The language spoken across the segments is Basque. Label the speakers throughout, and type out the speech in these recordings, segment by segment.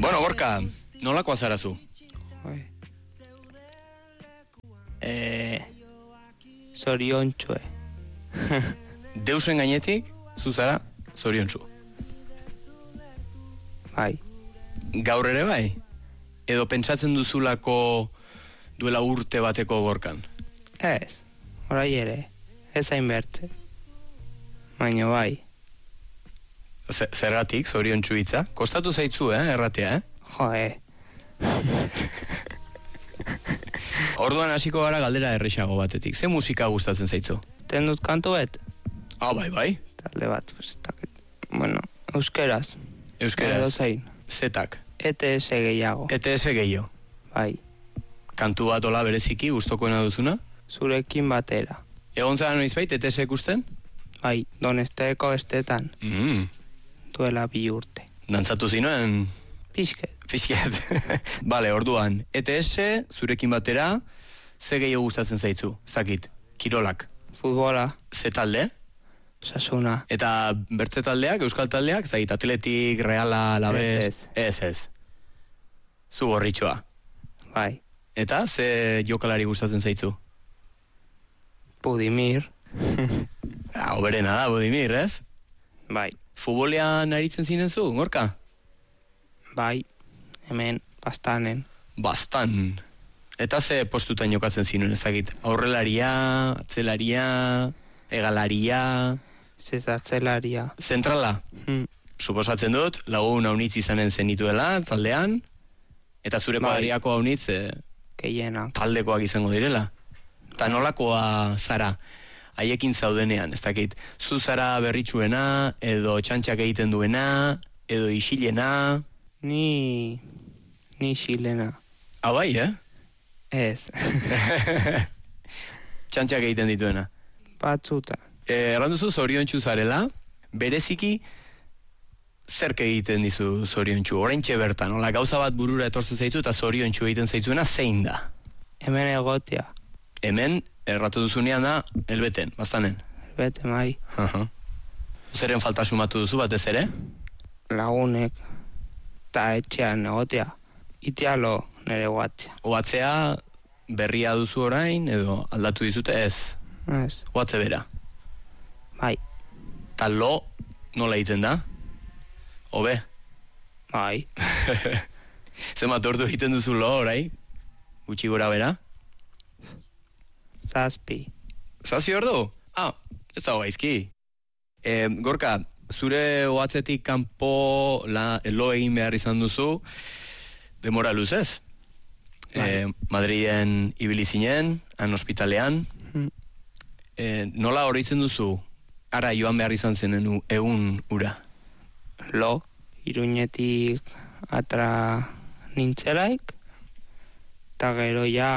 Speaker 1: Bueno, Gorka, nolakoa zara zu?
Speaker 2: Zoriontxue.
Speaker 1: Deusen gainetik, zu zara zoriontsu.
Speaker 2: Bai.
Speaker 1: Gaur ere bai? Edo pentsatzen duzulako duela urte bateko Gorkan?
Speaker 2: Ez, orai ere, ez hain bertze. Baina bai.
Speaker 1: Zergatik, zoriontsu hitza? Kostatu zaitzu, erratea, Orduan hasiko gara galdera errexago batetik. Ze musika gustatzen zaitzu?
Speaker 2: Ten dut kantu bet?
Speaker 1: Bai.
Speaker 2: Talde bat, bueno, euskeraz.
Speaker 1: Euskeraz?
Speaker 2: Edo zein.
Speaker 1: Zetak?
Speaker 2: ETS gehiago.
Speaker 1: ETS gehiago?
Speaker 2: Bai.
Speaker 1: Kantu bat ola bereziki, gustokoena duzuna?
Speaker 2: Zurekin batera.
Speaker 1: Egon zara noizbait ETS ikusten?
Speaker 2: Bai, Donesteko estetan. Duela 2 urte.
Speaker 1: Dantzatu zinuen?
Speaker 2: Pixket.
Speaker 1: Bale, orduan, ETS, zurekin batera, ze gehiago gustatzen zaitzu? Zakit, kirolak.
Speaker 2: Futbola.
Speaker 1: Ze talde?
Speaker 2: Osasuna.
Speaker 1: Eta bertze taldeak, euskal taldeak, zakit, Atletik, Reala, Labez... Ez. Zu gorritxoa.
Speaker 2: Bai.
Speaker 1: Eta, ze jokalari gustatzen zaitzu?
Speaker 2: Budimir.
Speaker 1: Oberena da, Budimir, ez?
Speaker 2: Bai.
Speaker 1: Futbolean aritzen zinen zu, Gorka?
Speaker 2: Bai, hemen, bastanen.
Speaker 1: Bastan. Eta ze postutan jokatzen zinuen ezagit? Aurrelaria, atzelaria, hegalaria...
Speaker 2: Atzelaria.
Speaker 1: Zentrala? Suposatzen dut, lagun haunitz izanen zenituela, taldean, eta zure kuadriako haunitz...
Speaker 2: Gehienak.
Speaker 1: Taldekoak izango direla. Eta nolakoa zara, haiekin zaudenean, ez dakit, zu zara berritsuena, edo txantxak egiten duena, edo isilena...
Speaker 2: Ni isilena.
Speaker 1: Bai,
Speaker 2: Ez.
Speaker 1: Txantxak egiten dituena.
Speaker 2: Batzuta.
Speaker 1: Erranduzu zoriontsu zarela, bereziki zerk egiten dizu zoriontsu, oraintxe bertan, hola, gauza bat burura etortzen zaitzu eta zoriontsu egiten zaitzuena zein da?
Speaker 2: Hemen egotea.
Speaker 1: Hemen, erratu duzunean da, helbeten, bastanen?
Speaker 2: Helbeten, bai.
Speaker 1: Zeren falta sumatu duzu batez ere?
Speaker 2: Lagunek, eta etxean egotea. Itialo nire guatzea.
Speaker 1: Oatzea berria duzu orain, edo aldatu dizute ez?
Speaker 2: Ez.
Speaker 1: Oatze bera?
Speaker 2: Bai.
Speaker 1: Ta lo, nola egiten da? Obe?
Speaker 2: Bai.
Speaker 1: Zenbat ordu egiten duzu lo orain? Gutxi gora bera?
Speaker 2: 7.
Speaker 1: 7 ordu? Ez dago gaizki. Gorka, zure oatzetik kanpo lo egin behar izan duzu, demora luzez. Madriden ibili zinen, han ospitalean. Nola oroitzen duzu, ara joan behar izan zen egun ura?
Speaker 2: Lo, Iruñetik atra nintzelaik, eta gero ja...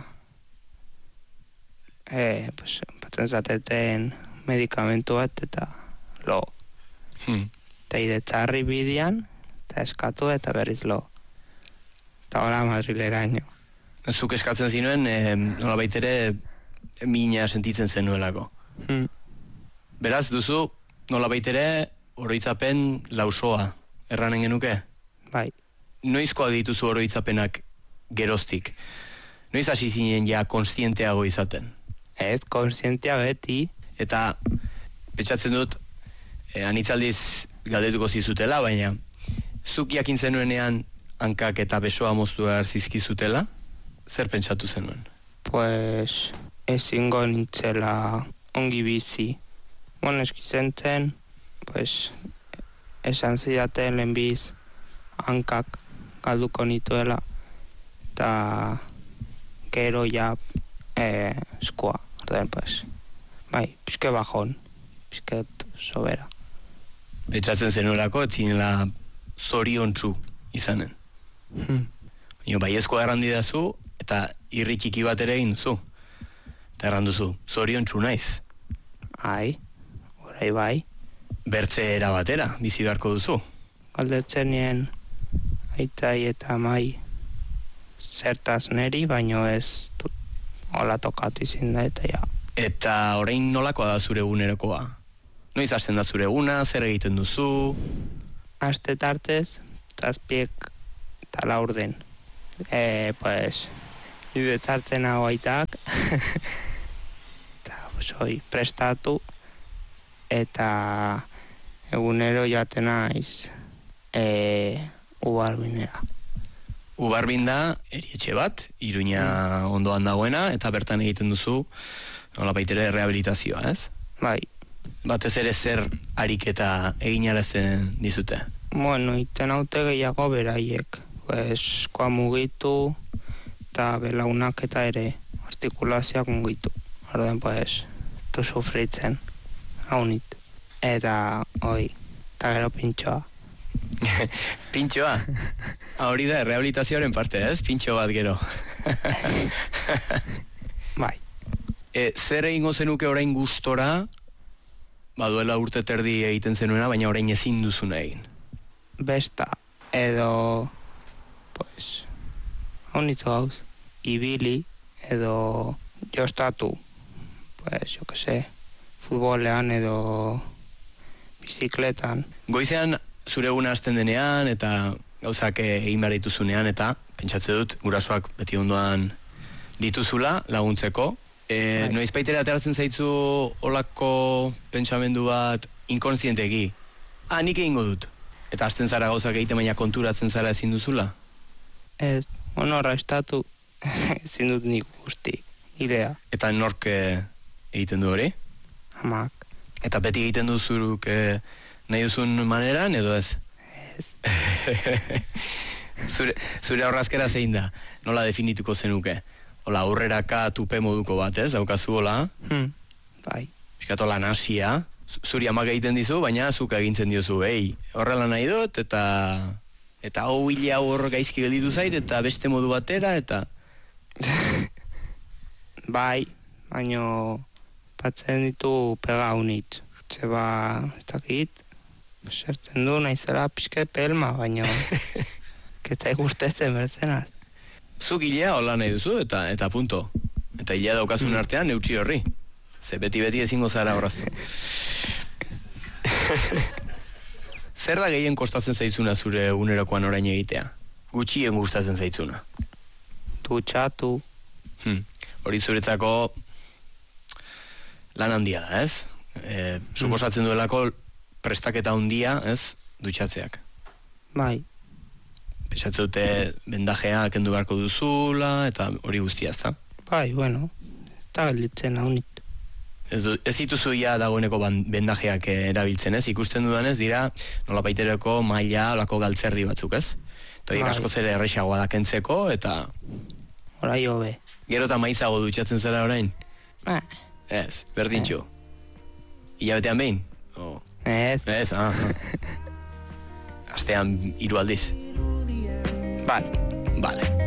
Speaker 2: batzen zateten medikamentu bat eta lo. Eta idetxarri bidean, eta eskatu eta berriz lo. Eta gora Madrileraino.
Speaker 1: Zuk eskatzen zinuen, nola baitere, mina sentitzen zenuelako. Beraz, duzu, nola baitere, oroitzapen lausoa, erranen genuke?
Speaker 2: Bai.
Speaker 1: Noizkoa dituzu oroitzapenak geroztik? Noiz hasi zinen ja konstienteago izaten?
Speaker 2: Ez, konstientea beti.
Speaker 1: Eta, petxatzen dut, anitzaldiz galdetuko zizutela, baina zuk jakin zenuenean hankak eta besoa moztu behar zizkizutela, zer pentsatu zenuen?
Speaker 2: Pues, ezingo nintzela ongi bizi. Bueno, eskizen zen, pues, esan zidaten lehenbiz hankak galduko nituela, eta gero ja eskua, ordean, pues, bai, pizke bajon, pizket sobera.
Speaker 1: Petxatzen zenuelako, etzinela zoriontsu izanen. Bai ezkoa errandidazu, eta irri txiki bat ere egin duzu. Eta erranduzu, zoriontsu naiz.
Speaker 2: Ai, orai bai.
Speaker 1: Bertze era batera, bizi beharko duzu.
Speaker 2: Galdetzen nien aitai eta amai zertaz neri, baino ez hola tokatu izin da eta ja.
Speaker 1: Eta orain nolakoa da zure egunerokoa? Noiz hasten da zure eguna, zer egiten duzu?
Speaker 2: Aste tartez, 7 eta laurden. Pues, nire tartzen hau aitak, eta pues, prestatu, eta egunero joaten naiz Ubarbinera.
Speaker 1: Ubarbin da, erietxe bat, Iruña ondoan dagoena, eta bertan egiten duzu, nola baitere rehabilitazioa, ez?
Speaker 2: Bai.
Speaker 1: Batez ere zer ariketa eginarazten dizute?
Speaker 2: Bueno, iten haute gehiago beraiek. Pues, koa mugitu, eta belaunak eta ere artikulazioak mugitu. Orduan, pues, tu sufritzen, haunit. Eta, eta gero pintxoa.
Speaker 1: Pintxoa? Hori da, rehabilitazioaren parte, ez? Pintxo bat gero.
Speaker 2: Bai.
Speaker 1: Zer egingo zenuke orain gustora, baduela urte terdi egiten zenuena, baina orain ezin duzuna egin?
Speaker 2: Besta, edo, pues, haunitzu gauz, ibili, edo jostatu, pues, jo que se, futbolean edo bizikletan.
Speaker 1: Goizean zure eguna hasten denean eta gauzak egin behar dituzunean eta pentsatze dut gurasoak beti ondoan dituzula laguntzeko. Noiz baitera ateratzen zaitzu olako pentsamendu bat inkonsientegi. Nik egingo dut. Eta hasten zara gauzak egiten baina konturatzen zara ezin duzula?
Speaker 2: Ez, restatu ezin dut nik guzti, irea.
Speaker 1: Eta nork egiten du hori?
Speaker 2: Amak.
Speaker 1: Eta beti egiten duzuruk nahi duzun maneran, edo ez?
Speaker 2: Ez.
Speaker 1: Zure aurrazkera zein da? Nola definituko zenuke? Hola, aurreraka tupe moduko bat, ez? Daukazu hola?
Speaker 2: Bai.
Speaker 1: Piskatola nasia. Zuri amak egiten dizu, baina zuk egintzen diozu, horrela nahi dut, eta hau hile hor gaizki gelditu zait, eta beste modu batera, eta...
Speaker 2: Bai, baino batzen ditu pega unit. Zeba, ez dakit, sertzen du naizela pixket pelma, baino ketzai gustetzen bertzenaz.
Speaker 1: Zuk hilea hola nahi duzu, eta punto. Eta hilea daukazun artean neutxi horri. Ze beti ezingo zara horraztu. Zer da gehien kostatzen zaizuna zure egunerokoan orain egitea? Gutxien gustatzen zaizuna?
Speaker 2: Dutxatu.
Speaker 1: Hori zuretzako lan handia da, ez? Suposatzen duelako prestaketa handia, ez? Dutxatzeak.
Speaker 2: Bai.
Speaker 1: Pentsatze dute bendajea kendu beharko duzula, eta hori guztia, ezta?
Speaker 2: Bai, bueno, ez da gelditzen haunit.
Speaker 1: Ez dituzu ja dagoeneko bendajeak erabiltzen, ez? Ikusten dudanez dira nola baitereko maila olako galtzerdi batzuk, ez? Eta hori asko zere errexagoa da kentzeko, eta...
Speaker 2: Horai hobe.
Speaker 1: Gero eta maizago dutxatzen zara orain? Ez, berdintxo. Hilabetean behin?
Speaker 2: Ez.
Speaker 1: Ez, Astean 3 aldiz?
Speaker 2: Bai.
Speaker 1: Bale.